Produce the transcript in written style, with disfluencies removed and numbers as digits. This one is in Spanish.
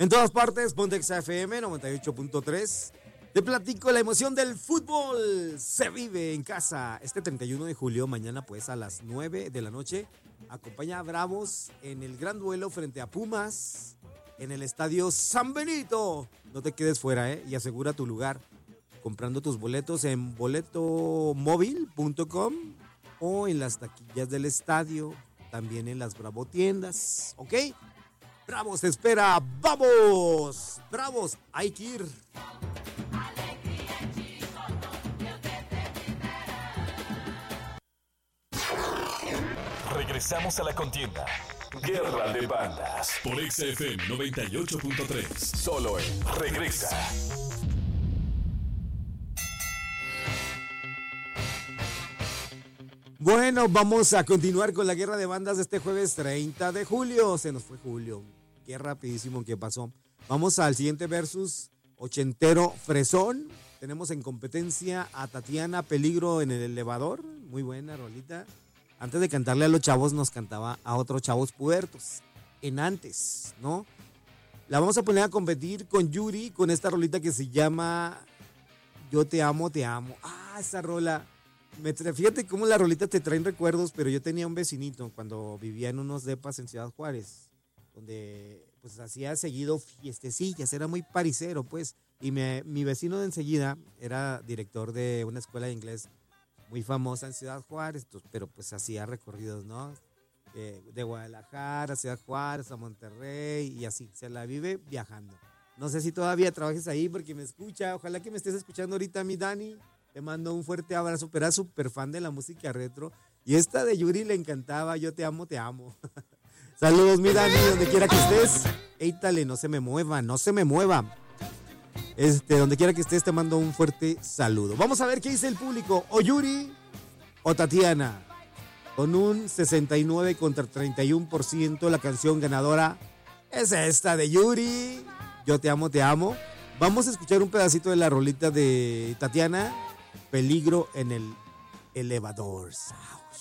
En todas partes, Pontex FM 98.3. Te platico, la emoción del fútbol se vive en casa. Este 31 de julio, mañana pues a las 9 de la noche, acompaña a Bravos en el gran duelo frente a Pumas en el estadio San Benito. No te quedes fuera, y asegura tu lugar comprando tus boletos en boletomóvil.com o en las taquillas del estadio, también en las Bravo tiendas, ¿ok? Bravos te espera, ¡vamos! Bravos, hay que ir. Regresamos a la contienda. Guerra de Bandas. Por XFM 98.3. Solo en Regresa. Bueno, vamos a continuar con la Guerra de Bandas de este jueves 30 de julio. Se nos fue julio. Qué rapidísimo que pasó. Vamos al siguiente versus, ochentero fresón. Tenemos en competencia a Tatiana, Peligro en el elevador. Muy buena rolita. Antes de cantarle a los chavos, nos cantaba a otros chavos puertos. En antes, ¿no? La vamos a poner a competir con Yuri, con esta rolita que se llama Yo te amo, te amo. Ah, esa rola. Fíjate cómo las rolitas te traen recuerdos, pero yo tenía un vecinito cuando vivía en unos depas en Ciudad Juárez, donde pues hacía seguido fiestecillas, era muy paricero, pues. Y mi vecino de enseguida era director de una escuela de inglés muy famosa en Ciudad Juárez, pero pues hacía recorridos, ¿no? De Guadalajara a Ciudad Juárez, a Monterrey y así, se la vive viajando. No sé si todavía trabajes ahí porque me escucha, ojalá que me estés escuchando ahorita, mi Dani. Te mando un fuerte abrazo, pero era súper fan de la música retro. Y esta de Yuri le encantaba, Yo te amo, te amo. Saludos, mi Dani, donde quiera que estés. Éitale, no se me mueva, no se me mueva. Donde quiera que estés, te mando un fuerte saludo. Vamos a ver qué dice el público. O Yuri o Tatiana. Con un 69 contra 31%, la canción ganadora es esta de Yuri. Yo te amo, te amo. Vamos a escuchar un pedacito de la rolita de Tatiana. Peligro en el elevador.